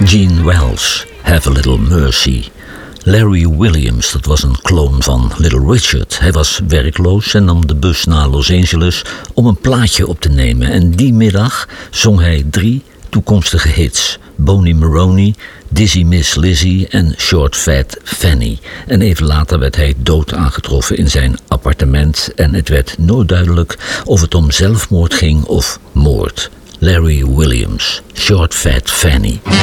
Gene Wells, Have a Little Mercy. Larry Williams, dat was een kloon van Little Richard. Hij was werkloos en nam de bus naar Los Angeles om een plaatje op te nemen. En die middag zong hij 3 toekomstige hits. Boney Maroney, Dizzy Miss Lizzy en Short Fat Fanny. En even later werd hij dood aangetroffen in zijn appartement. En het werd nooit duidelijk of het om zelfmoord ging of moord. Larry Williams, Short Fat Fanny.